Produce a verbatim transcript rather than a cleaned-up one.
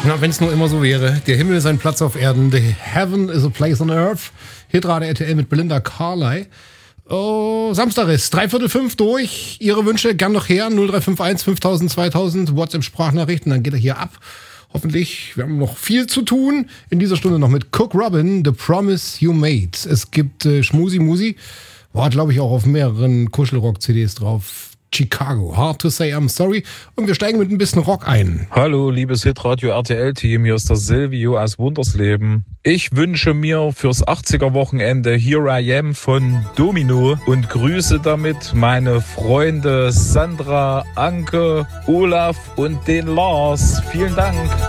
Na, wenn es nur immer so wäre. Der Himmel ist ein Platz auf Erden. The Heaven is a place on earth. Hitrade R T L mit Belinda Carlisle. Oh, Samstag ist dreiviertel fünf durch. Ihre Wünsche gern noch her. null drei fünf eins fünftausend zweitausend WhatsApp-Sprachnachrichten. Dann geht er hier ab. Hoffentlich. Wir haben noch viel zu tun. In dieser Stunde noch mit Cook Robin, The Promise You Made. Es gibt äh, Schmusi Musi. War, glaube ich, auch auf mehreren Kuschelrock-C Ds drauf. Chicago, Hard to Say I'm Sorry. Und wir steigen mit ein bisschen Rock ein. Hallo, liebes Hitradio R T L-Team, hier ist der Silvio aus Wundersleben. Ich wünsche mir fürs achtziger-Wochenende Here I Am von Domino und grüße damit meine Freunde Sandra, Anke, Olaf und den Lars. Vielen Dank.